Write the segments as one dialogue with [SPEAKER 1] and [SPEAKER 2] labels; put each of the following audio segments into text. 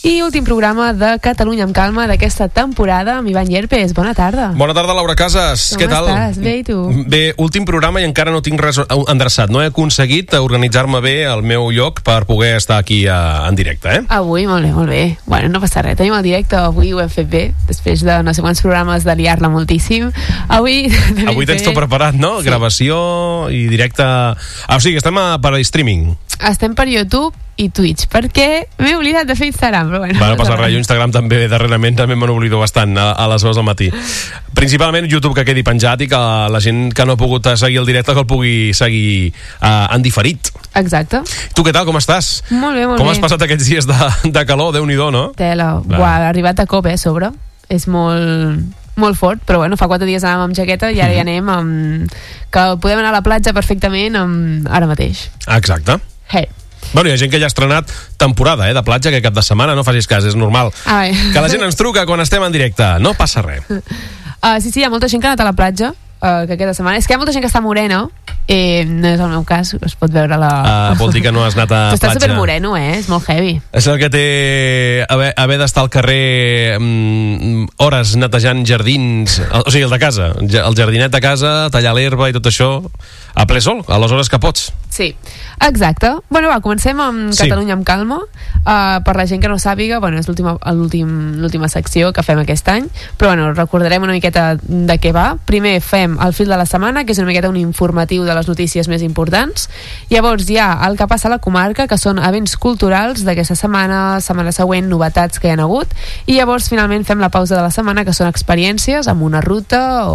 [SPEAKER 1] I últim programa de Catalunya amb calma d'aquesta temporada amb Ivan Llerpes. Bona tarda.
[SPEAKER 2] Bona tarda, Laura Casas.
[SPEAKER 1] Com
[SPEAKER 2] Què tal?
[SPEAKER 1] estàs? Bé, i tu?
[SPEAKER 2] Bé, últim programa i encara no tinc res endreçat. No he aconseguit organitzar-me bé al meu lloc per poder estar aquí en directe,
[SPEAKER 1] Avui, molt bé, molt bé. Bueno, no passa res. Tenim el directe, avui ho hem fet bé, després de no sé quants programes de liar-la moltíssim. Avui
[SPEAKER 2] tens tot preparat, no?
[SPEAKER 1] Sí.
[SPEAKER 2] Gravació i directe... O sigui, estem per streaming.
[SPEAKER 1] Estem per YouTube i Twitch, perquè m'he oblidat de fer Instagram, però bueno.
[SPEAKER 2] No passa res, jo Instagram també darrerament també me n'oblido bastant a les veus del matí. Principalment YouTube, que quedi penjat i que la gent que no ha pogut seguir el directe que el pugui seguir en diferit.
[SPEAKER 1] Exacte.
[SPEAKER 2] Tu què tal, com estàs?
[SPEAKER 1] Molt bé, molt
[SPEAKER 2] Com
[SPEAKER 1] bé.
[SPEAKER 2] has passat aquests dies de calor? Déu-n'hi-do, no?
[SPEAKER 1] Tela, ha arribat a cop, a sobre. És molt fort, però bueno, fa 4 dies anàvem amb jaqueta i ara ja anem que podem anar a la platja perfectament ara mateix.
[SPEAKER 2] Exacte.
[SPEAKER 1] Hey.
[SPEAKER 2] Bueno, hi ha gent que ja ha estrenat temporada de platja aquest cap de setmana, no facis cas, és normal. Que la gent ens truca quan estem en directe, no passa res.
[SPEAKER 1] Sí, hi ha molta gent que ha anat a la platja que aquesta setmana. És que hi ha molta gent que està morena, no és el meu cas, es pot veure
[SPEAKER 2] vol dir que no has anat a platja.
[SPEAKER 1] Està supermoreno, és molt heavy.
[SPEAKER 2] És el que té haver d'estar al carrer hores netejant jardins, o sigui, el de casa, el jardinet de casa, tallar l'herba i tot això a ple sol, a les hores que pots.
[SPEAKER 1] Sí, exacte. Bueno, va, comencem amb Catalunya amb calma. Per la gent que no sàpiga, bueno, és l'última secció que fem aquest any, però bueno, recordarem una miqueta de què va. Primer fem el fil de la setmana, que és una miqueta un informatiu de les notícies més importants. Llavors hi ha el que passa a la comarca, que són events culturals d'aquesta setmana següent, novetats que hi ha hagut, i llavors finalment fem la pausa de la setmana, que són experiències amb una ruta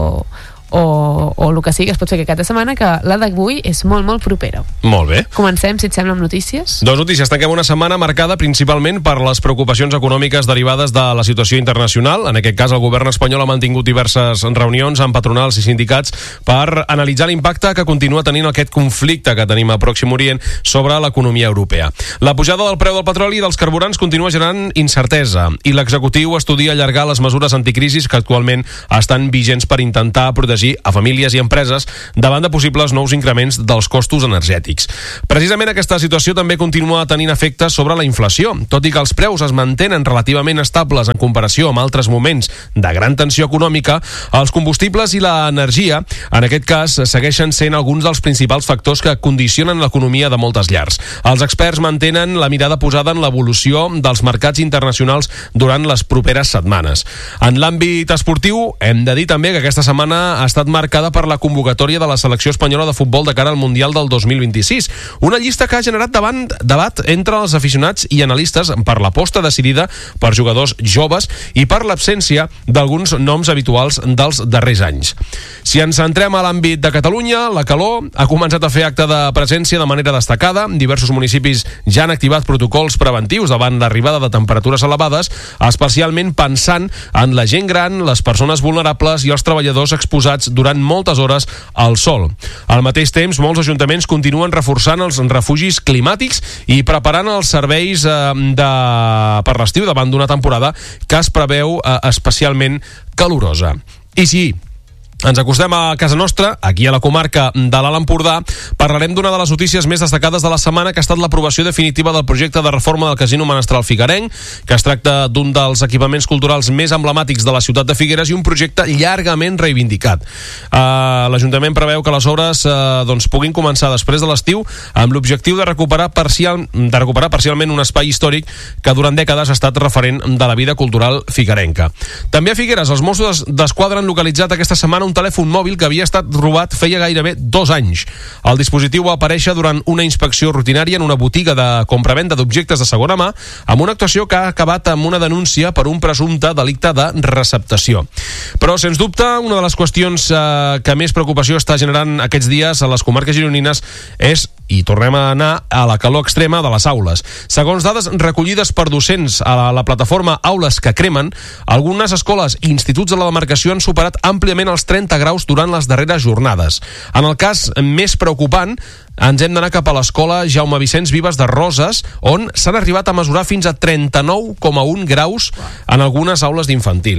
[SPEAKER 1] o el que sigui que es pot fer aquesta setmana, que la d'avui és molt, molt propera.
[SPEAKER 2] Molt bé.
[SPEAKER 1] Comencem, si et sembla, amb notícies.
[SPEAKER 2] Dos notícies. Tanquem una setmana marcada principalment per les preocupacions econòmiques derivades de la situació internacional. En aquest cas, el govern espanyol ha mantingut diverses reunions amb patronals i sindicats per analitzar l'impacte que continua tenint aquest conflicte que tenim a Pròxim Orient sobre l'economia europea. La pujada del preu del petroli i dels carburants continua generant incertesa i l'executiu estudia allargar les mesures anticrisis que actualment estan vigents per intentar protegir a famílies i empreses davant de possibles nous increments dels costos energètics. Precisament aquesta situació també continua tenint efectes sobre la inflació. Tot i que els preus es mantenen relativament estables en comparació amb altres moments de gran tensió econòmica, els combustibles i l'energia, en aquest cas, segueixen sent alguns dels principals factors que condicionen l'economia de moltes llars. Els experts mantenen la mirada posada en l'evolució dels mercats internacionals durant les properes setmanes. En l'àmbit esportiu, hem de dir també que aquesta setmana ha estat marcada per la convocatòria de la selecció espanyola de futbol de cara al Mundial del 2026. Una llista que ha generat debat entre els aficionats i analistes per l'aposta decidida per jugadors joves i per l'absència d'alguns noms habituals dels darrers anys. Si ens centrem a l'àmbit de Catalunya, la calor ha començat a fer acte de presència de manera destacada. Diversos municipis ja han activat protocols preventius davant l'arribada de temperatures elevades, especialment pensant en la gent gran, les persones vulnerables i els treballadors exposats durant moltes hores al sol. Al mateix temps, molts ajuntaments continuen reforçant els refugis climàtics i preparant els serveis per l'estiu davant d'una temporada que es preveu especialment calorosa. I sí, ens acostem a casa nostra, aquí a la comarca de l'Alt Empordà. Parlarem d'una de les notícies més destacades de la setmana, que ha estat l'aprovació definitiva del projecte de reforma del Casino Menestral Figuerenc, que es tracta d'un dels equipaments culturals més emblemàtics de la ciutat de Figueres i un projecte llargament reivindicat. L'Ajuntament preveu que les obres puguin començar després de l'estiu amb l'objectiu de recuperar parcialment un espai històric que durant dècades ha estat referent de la vida cultural figuerenca. També a Figueres, els Mossos d'Esquadra han localitzat aquesta setmana un telèfon mòbil que havia estat robat feia gairebé 2 anys. El dispositiu va aparèixer durant una inspecció rutinària en una botiga de compravenda d'objectes de segona mà, amb una actuació que ha acabat amb una denúncia per un presumpte delicte de receptació. Però, sens dubte, una de les qüestions que més preocupació està generant aquests dies a les comarques gironines és, i tornem a anar a la calor extrema de les aules. Segons dades recollides per docents a la plataforma Aules que Cremen, algunes escoles i instituts de la demarcació han superat àmpliament els 30 graus durant les darreres jornades. En el cas més preocupant, ens hem d'anar cap a l'escola Jaume Vicenç Vives de Roses, on s'han arribat a mesurar fins a 39,1 graus en algunes aules d'infantil.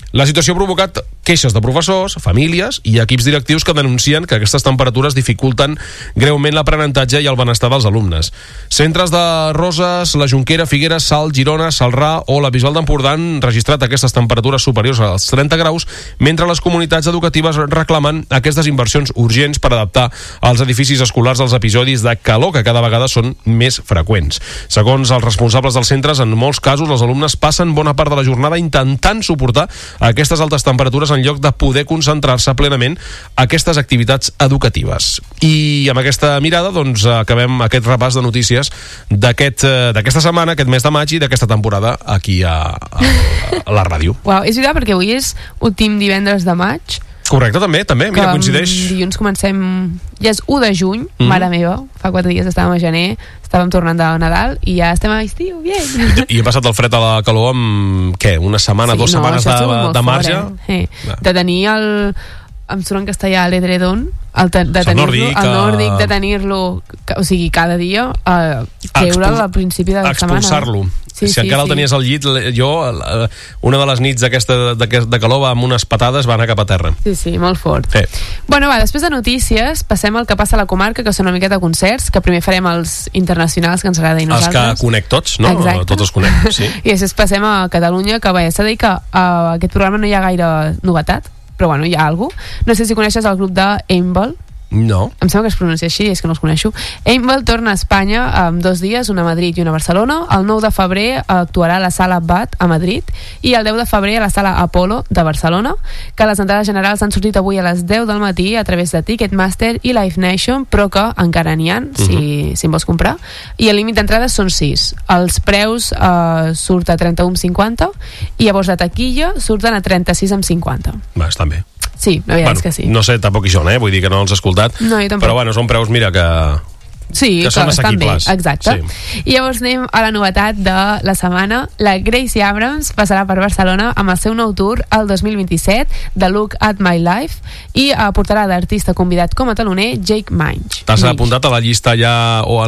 [SPEAKER 2] La situació ha provocat queixes de professors, famílies i equips directius que denuncien que aquestes temperatures dificulten greument l'aprenentatge i el benestar dels alumnes. Centres de Roses, la Jonquera, Figueres, Salt, Girona, Celrà o la Bisbal d'Empordà han registrat aquestes temperatures superiors als 30 graus, mentre les comunitats educatives reclamen aquestes inversions urgents per adaptar els edificis escolars als episodis de calor que cada vegada són més freqüents. Segons els responsables dels centres, en molts casos els alumnes passen bona part de la jornada intentant suportar aquestes altes temperatures en lloc de poder concentrar-se plenament a aquestes activitats educatives. I amb aquesta mirada doncs acabem aquest repàs de notícies d'aquesta setmana, aquest mes de maig i d'aquesta temporada aquí a la ràdio.
[SPEAKER 1] Uau, és veritat, perquè avui és últim divendres de maig.
[SPEAKER 2] Correcte, també, mira, coincideix.
[SPEAKER 1] Dilluns comencem, ja és 1 de juny, mare meva, fa 4 dies estàvem a gener, estàvem tornant de Nadal i ja estem a estiu, bien. I
[SPEAKER 2] he passat el fred a la calor amb, què, una setmana, 2 setmanes de marge?
[SPEAKER 1] De tenir em surt en castellà l'edredon, el nòrdic, de tenir-lo, o sigui, cada dia, treure'l al principi de la setmana.
[SPEAKER 2] Expulsar-lo. Si encara el tenies al llit, jo, una de les nits de calor va amb unes patades, va anar cap a terra.
[SPEAKER 1] Sí, molt fort. Bueno, després de notícies, passem al que passa a la comarca, que són una miqueta concerts, que primer farem els internacionals, que ens agrada i nosaltres.
[SPEAKER 2] Els que conec tots, no?
[SPEAKER 1] Exacte.
[SPEAKER 2] Tots els conec, sí.
[SPEAKER 1] I després passem a Catalunya, que s'ha de dir que a aquest programa no hi ha gaire novetat, però bueno, hi ha alguna cosa. No sé si coneixes el grup de Aimball.
[SPEAKER 2] No.
[SPEAKER 1] Em sembla que es pronuncia així, és que no els coneixo. Aimball torna a Espanya amb 2 dies, una a Madrid i una a Barcelona. El 9 de febrer actuarà a la Sala Bat a Madrid i el 10 de febrer a la Sala Apolo de Barcelona, que les entrades generals han sortit avui a les 10 del matí a través de Ticketmaster i Live Nation, però que encara n'hi ha, si en vols comprar. I el límit d'entrades són 6. Els preus surt a 31,50 i llavors a taquilla surten a 36,50.
[SPEAKER 2] Va, estan bé.
[SPEAKER 1] Sí, la veritat és que sí.
[SPEAKER 2] No sé tampoc això, vull dir que no els he escoltat,
[SPEAKER 1] no, però
[SPEAKER 2] bueno, són preus, mira, que són assequibles.
[SPEAKER 1] Exacte. Sí. I llavors anem a la novetat de la setmana. La Gracie Abrams passarà per Barcelona amb el seu nou tour el 2027 de Look at My Life i portarà d'artista convidat com a taloner Jake Minch.
[SPEAKER 2] T'has apuntat a la llista ja o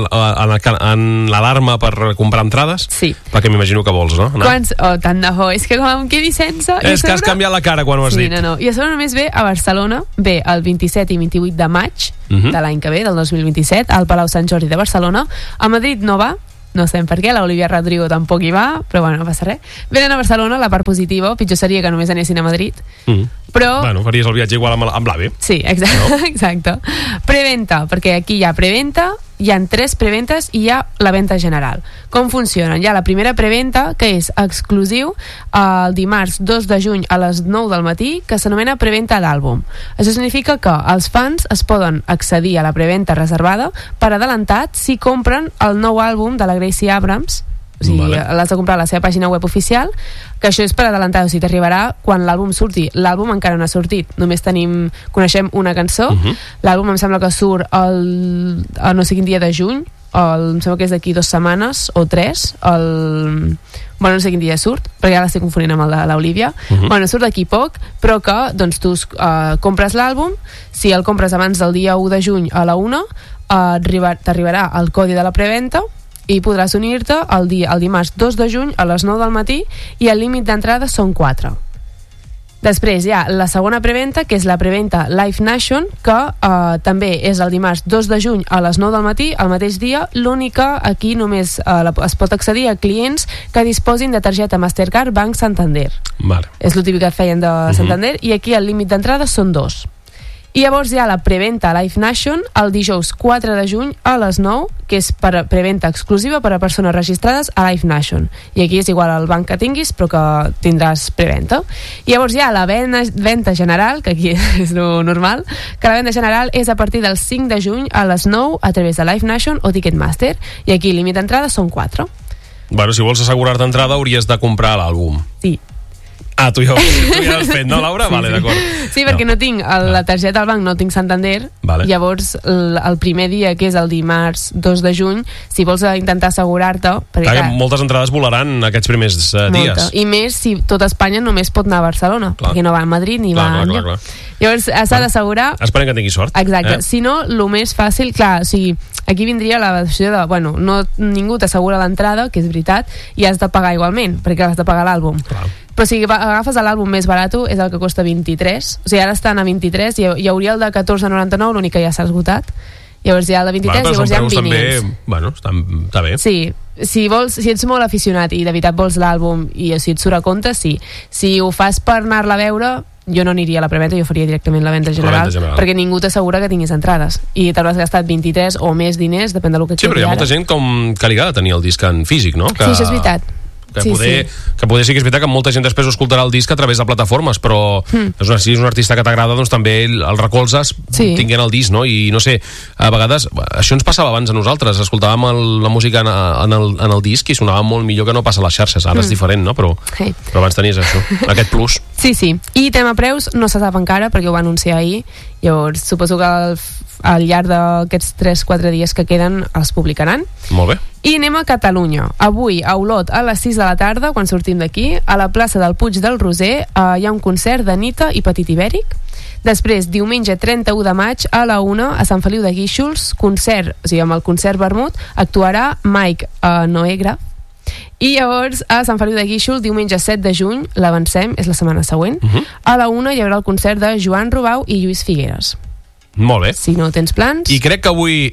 [SPEAKER 2] en l'alarma per comprar entrades?
[SPEAKER 1] Sí.
[SPEAKER 2] Perquè m'imagino que vols, no?
[SPEAKER 1] Quants? Oh, tant de bo, és que com em quedi sense...
[SPEAKER 2] És que has canviat la cara quan ho has dit.
[SPEAKER 1] No. I a sobre només ve a Barcelona, ve el 27 i 28 de maig de l'any que ve, del 2027, al Palau Sant Jordi de Barcelona. A Madrid no va, no sabem per què, l'Olivia Rodrigo tampoc hi va, però bueno, no passa res. Venen a Barcelona, la part positiva, pitjor seria que només anessin a Madrid. Però...
[SPEAKER 2] Bueno, faries el viatge igual amb l'AVE.
[SPEAKER 1] Sí, exacte. No? Exacte. Preventa, perquè aquí hi ha preventa, hi ha 3 preventes i hi ha la venda general. Com funcionen? Hi ha la primera preventa, que és exclusiu el dimarts 2 de juny a les 9 del matí, que s'anomena preventa d'àlbum. Això significa que els fans es poden accedir a la preventa reservada per adelantat si compren el nou àlbum de la Gracie Abrams. O sigui, l'has de comprar a la seva pàgina web oficial, que això és per adelantar, o sigui, t'arribarà quan l'àlbum surti. L'àlbum encara no ha sortit, només coneixem una cançó. L'àlbum em sembla que surt el no sé quin dia de juny, em sembla que és d'aquí 2 setmanes o 3, bueno, no sé quin dia surt, perquè ja l'estic confonent amb el de l'Olivia. Bueno, surt d'aquí poc, però que doncs tu compres l'àlbum, si el compres abans del dia 1 de juny a la 1, t'arribarà el codi de la preventa i podràs unir-te el dimarts 2 de juny a les 9 del matí i el límit d'entrada són 4. Després hi ha la segona preventa, que és la preventa Live Nation, que també és el dimarts 2 de juny a les 9 del matí, el mateix dia. L'única, aquí només es pot accedir a clients que disposin de targeta Mastercard Banc Santander.
[SPEAKER 2] Vale.
[SPEAKER 1] És el típic que feien de Santander, i aquí el límit d'entrada són 2. I llavors hi ha la preventa Live Nation el dijous 4 de juny a les 9, que és per preventa exclusiva per a persones registrades a Live Nation. I aquí és igual al banc que tinguis, però que tindràs preventa. I llavors hi ha la venda general, que aquí és lo normal, que la venda general és a partir del 5 de juny a les 9 a través de Live Nation o Ticketmaster. I aquí el límit d'entrada són 4.
[SPEAKER 2] Bueno, si vols assegurar-te entrada hauries de comprar l'àlbum.
[SPEAKER 1] Sí.
[SPEAKER 2] Tu ja has fet, no, Laura?
[SPEAKER 1] Sí,
[SPEAKER 2] vale, d'acord.
[SPEAKER 1] Sí, perquè no tinc la targeta al banc, no tinc Santander.
[SPEAKER 2] Vale.
[SPEAKER 1] Llavors, el primer dia, que és el dimarts 2 de juny, si vols intentar assegurar-te...
[SPEAKER 2] Clar, moltes entrades volaran aquests primers dies.
[SPEAKER 1] I més si tot Espanya només pot anar a Barcelona, perquè no va a Madrid ni va enlloc. Llavors, s'ha d'assegurar...
[SPEAKER 2] Esperem que tingui sort.
[SPEAKER 1] Exacte. Si no, el més fàcil... Clar, o sigui, aquí vindria la versió de, bueno, ningú t'assegura l'entrada, que és veritat, i has de pagar igualment, perquè has de pagar l'àlbum. Clar. Però si agafes l'àlbum més barat és el que costa 23, o sigui, ara estan a 23, hi hauria el de 14,99, l'únic que ja s'ha esgotat. Llavors hi ha el de 23, llavors hi ha vinils.
[SPEAKER 2] Bueno, està bé.
[SPEAKER 1] Sí, si ets molt aficionat i de veritat vols l'àlbum i si et surt a compte, sí. Si ho fas per anar-la a veure, jo no aniria a la preventa, jo faria directament la venda general, perquè ningú t'assegura que tinguis entrades i t'hauràs gastat 23 o més diners, depèn del que
[SPEAKER 2] sí, però hi ha molta gent que li agrada tenir el disc en físic, no?
[SPEAKER 1] Sí, això és veritat.
[SPEAKER 2] Que poder sí que és veritat que molta gent després ho escoltarà el disc a través de plataformes, però si és un artista que t'agrada, doncs també el recolzes tinguent el disc, no? I no sé, a vegades això ens passava abans a nosaltres, escoltàvem la música en el disc i sonava molt millor que no passa a les xarxes, ara és diferent, no? Però abans tenies això, aquest plus.
[SPEAKER 1] Sí, i tema preus no se sap encara perquè ho va anunciar ahir, llavors suposo que al llarg d'aquests 3-4 dies que queden els publicaran.
[SPEAKER 2] Molt bé.
[SPEAKER 1] I anem a Catalunya. Avui a Olot a les 6 de la tarda, quan sortim d'aquí, a la plaça del Puig del Roser hi ha un concert d'Anita i Petit Ibèric. Després, diumenge 31 de maig a la 1 a Sant Feliu de Guíxols, concert, o sigui, amb el concert Vermut, actuarà Mike Noegra. I llavors a Sant Feliu de Guíxols, diumenge 7 de juny, l'avancem, és la setmana següent, a la 1 hi haurà el concert de Joan Robau i Lluís Figueres.
[SPEAKER 2] Molt bé.
[SPEAKER 1] Si no tens plans...
[SPEAKER 2] I crec que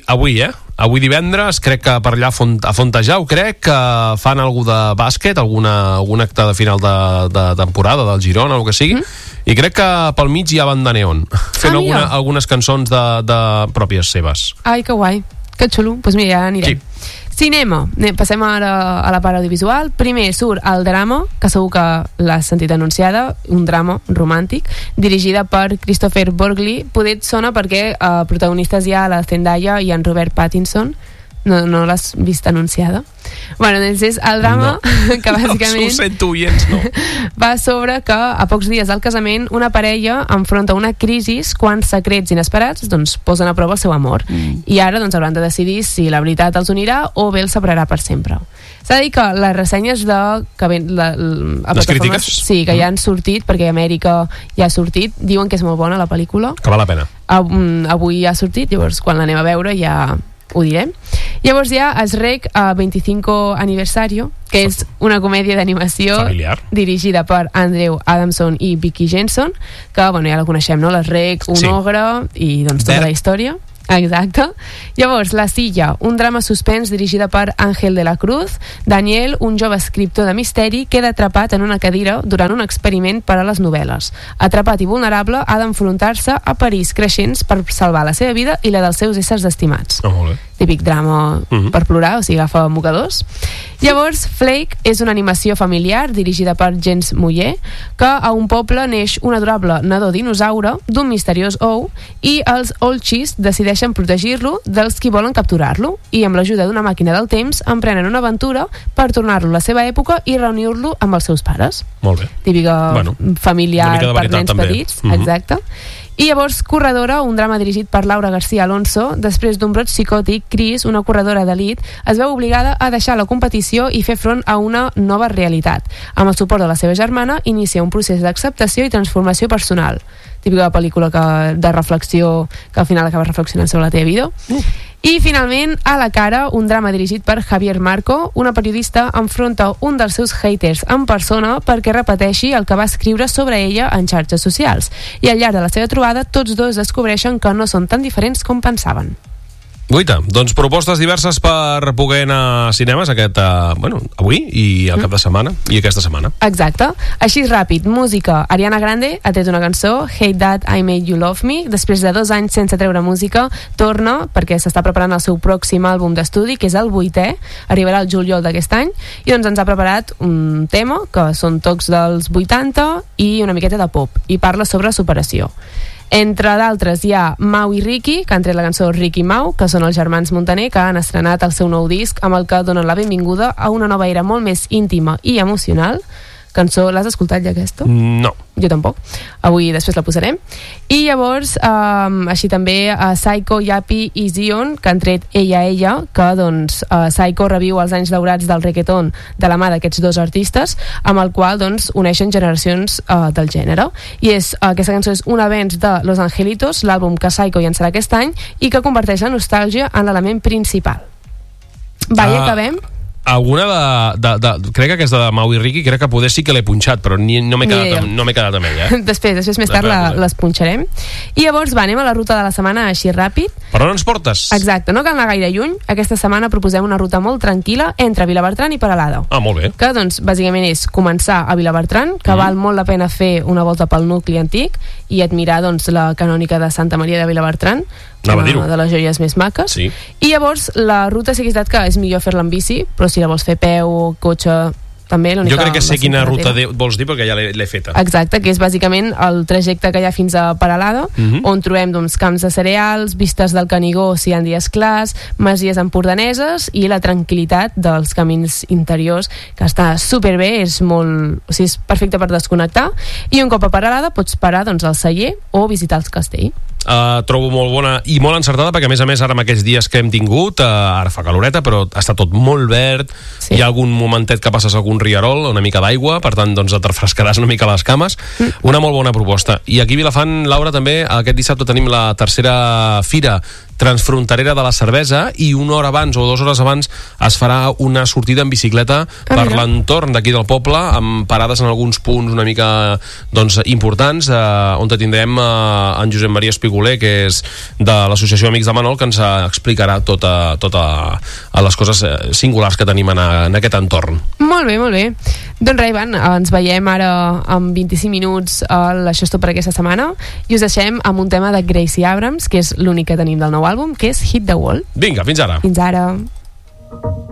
[SPEAKER 2] avui divendres, crec que per allà a Fontejau, crec que fan alguna de bàsquet, algun acte de final de temporada del Girona o el que sigui, i crec que pel mig hi ha banda neon, fent algunes cançons de pròpies seves.
[SPEAKER 1] Ai, que guai, que xulo, doncs mira, ja anirem. Sí. Cinema, passem ara a la part audiovisual. Primer surt El Drama, que segur que l'has sentit anunciada, un drama romàntic, dirigida per Christopher Borgli. Poder et sona perquè protagonistes hi ha la Zendaya i en Robert Pattinson. No l'has vist anunciada? Bueno, doncs és el drama que bàsicament
[SPEAKER 2] ho sento, oients, no.
[SPEAKER 1] va sobre que a pocs dies del casament una parella enfronta una crisi quan secrets inesperats doncs posen a prova el seu amor i ara doncs hauran de decidir si la veritat els unirà o bé els separarà per sempre. S'ha de dir que les ressenyes a
[SPEAKER 2] les crítiques
[SPEAKER 1] que ja han sortit, perquè a Amèrica ja ha sortit, diuen que és molt bona la pel·lícula,
[SPEAKER 2] que val la pena.
[SPEAKER 1] Avui ja ha sortit, llavors quan l'anem a veure ja ho direm. Llavors hi ha Shrek 25 Aniversario, que és una comèdia d'animació dirigida per Andrew Adamson i Vicky Jenson, que bueno, ja la coneixem, no? L'Shrek, un ogre i doncs tota la història. Exacte. Llavors, La Silla, un drama suspens dirigida per Ángel de la Cruz. Daniel, un jove escriptor de misteri, queda atrapat en una cadira durant un experiment per a les novel·les. Atrapat i vulnerable, ha d'enfrontar-se a perills creixents per salvar la seva vida i la dels seus éssers estimats.
[SPEAKER 2] Molt bé.
[SPEAKER 1] Típic drama per plorar, o sigui, agafa mocadors. Llavors, Flake és una animació familiar dirigida per Jens Muller, que a un poble neix un adorable nadó dinosaure d'un misteriós ou i els Olchis decideixen protegir-lo dels qui volen capturar-lo i amb l'ajuda d'una màquina del temps emprenen una aventura per tornar-lo a la seva època i reunir-lo amb els seus pares.
[SPEAKER 2] Molt bé.
[SPEAKER 1] Típica familiar per nens petits. Exacte. I llavors Corredora, un drama dirigit per Laura García Alonso. Després d'un brot psicòtic, Chris, una corredora d'elit, es veu obligada a deixar la competició i fer front a una nova realitat. Amb el suport de la seva germana, inicia un procés d'acceptació i transformació personal. Típica pel·lícula de reflexió que al final acaba reflexionant sobre la teva vida. I finalment, A la cara, un drama dirigit per Javier Marco. Una periodista enfronta un dels seus haters en persona perquè repeteixi el que va escriure sobre ella en xarxes socials. I al llarg de la seva trobada, tots dos descobreixen que no són tan diferents com pensaven.
[SPEAKER 2] Guaita, doncs propostes diverses per poder anar a cinemes avui i el cap de setmana i aquesta setmana.
[SPEAKER 1] Exacte. Així ràpid, música. Ariana Grande ha tret una cançó, Hate That I Made You Love Me. Després de 2 anys sense treure música, torna perquè s'està preparant el seu pròxim àlbum d'estudi, que és el 8è, arribarà el juliol d'aquest any, i doncs ens ha preparat un tema que són tocs dels 80 i una miqueta de pop, i parla sobre superació. Entre d'altres hi ha Mau i Ricky, que han tret la cançó Ricky Mau, que són els germans Montaner, que han estrenat el seu nou disc amb el que donen la benvinguda a una nova era molt més íntima i emocional, cançó. L'has escoltat ja, aquesta?
[SPEAKER 2] No.
[SPEAKER 1] Jo tampoc. Avui després la posarem. I llavors, així també Saiko, Yapi i Zion, que han tret Ella, que doncs Saiko reviu els anys daurats del reggaeton de la mà d'aquests dos artistes, amb el qual doncs uneixen generacions del gènere. I aquesta cançó és un avenç de Los Angelitos, l'àlbum que Saiko llançarà aquest any i que converteix la nostàlgia en l'element principal. Acabem.
[SPEAKER 2] Alguna crec que aquesta de Mau i Ricky, crec que poder sí que l'he punxat, però no m'he quedat amb ella.
[SPEAKER 1] Després més tard les punxarem. I llavors anem a la ruta de la setmana així ràpid.
[SPEAKER 2] Per on ens portes?
[SPEAKER 1] Exacte, no cal anar gaire lluny. Aquesta setmana proposem una ruta molt tranquil·la entre Vilabertran i Peralada.
[SPEAKER 2] Molt bé.
[SPEAKER 1] Que doncs bàsicament és començar a Vilabertran, que val molt la pena fer una volta pel nucli antic i admirar doncs la canònica de Santa Maria de Vilabertran, una de les joies més maques.
[SPEAKER 2] Sí.
[SPEAKER 1] I llavors la ruta sí que és veritat que és millor fer-la en bici, però si la vols fer a peu o cotxe també.
[SPEAKER 2] Jo crec que sé quina ruta vols dir perquè ja l'he feta.
[SPEAKER 1] Exacte, que és bàsicament el trajecte que hi ha fins a Peralada, on trobem doncs, camps de cereals, vistes del Canigó si hi ha dies clars, masies empordaneses i la tranquil·litat dels camins interiors, que està superbé, és perfecte per desconnectar. I un cop a Peralada pots parar doncs, al celler o visitar els castells.
[SPEAKER 2] Trobo molt bona i molt encertada, perquè a més ara amb aquests dies que hem tingut, ara fa caloreta però està tot molt verd, hi ha algun momentet que passes algun rierol, una mica d'aigua, per tant doncs et refrescaràs una mica les cames. Una molt bona proposta. I aquí a Vilafant, Laura, també aquest dissabte tenim la tercera fira transfronterera de la cervesa i una hora abans o 2 hores abans es farà una sortida en bicicleta per l'entorn d'aquí del poble, amb parades en alguns punts una mica doncs, importants, on tindrem en Josep Maria Espiguler, que és de l'Associació Amics de Manol, que ens explicarà totes les coses singulars que tenim en aquest entorn.
[SPEAKER 1] Molt bé, molt bé. Doncs res, Ivan, ens veiem ara en 25 minuts Això és tot per aquesta setmana i us deixem amb un tema de Gracie Abrams, que és l'únic que tenim del nou àlbum, que és Hit the Wall.
[SPEAKER 2] Vinga, fins ara.
[SPEAKER 1] Fins ara.